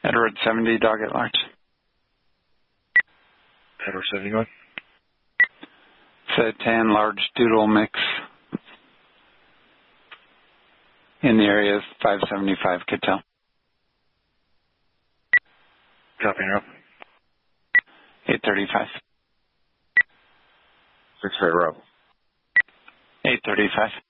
Edward 70, dog at large. Edward 70 going. It's a tan large doodle mix in the area of 575, could tell. Copy, you're up. 835. 6 right, we're up. 835.